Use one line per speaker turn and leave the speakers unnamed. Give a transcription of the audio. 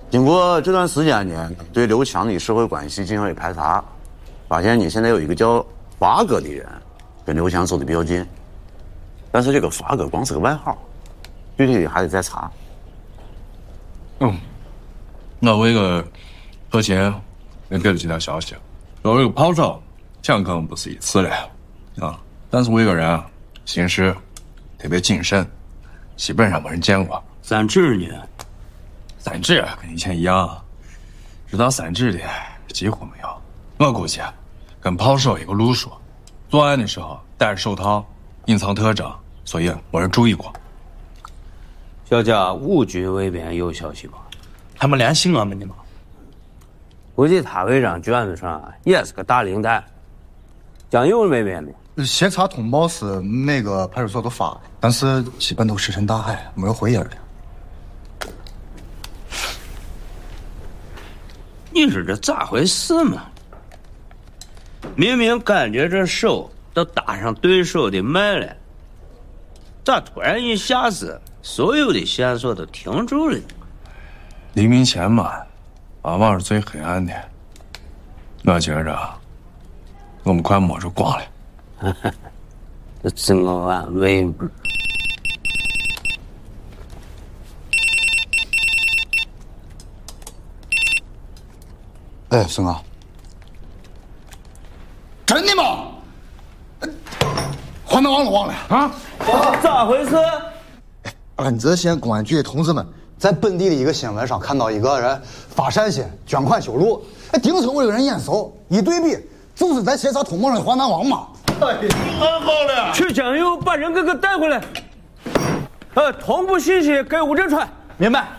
经过这段时间呢，对刘强的社会关系进行了排查，发现你现在有一个叫发哥的人跟刘强走的比较近，但是这个发哥光是个外号，具体的还得再查。
那我一个何前也给了几条消息，说这个跑照强可能不是一次的啊，但是我一个人啊，行事特别谨慎，基本上没人见过。
三指呢？
三指跟以前一样，知道三指的几乎没有。我估计跟跑手一个路数，作案的时候戴着手套，隐藏特征，所以没人注意过。
小贾吴军那边有消息吗？
他们联系我们的吗？
估计他那张卷子上也是个大领带。江友那边呢？
协查通报是每个派出所都发的，但是基本都石沉大海，没有回音的。
你说这咋回事嘛？明明感觉这手都搭上对手的脉了，咋突然一下子所有的线索都停住了呢？
黎明前嘛，往往是最黑暗的。我觉着，我们快摸着光了。
这自我安慰嘛。
哎，孙哥，真的吗？还能忘了啊？
咋回事？
俺这县公安局的同志们在本地的一个新闻上看到一个人发善心捐款修路，盯着我这个人眼熟，一对比就是在协查通报上的华南王嘛。
太好了！去江友把人给带回来。同步信息给吴振川。
明白。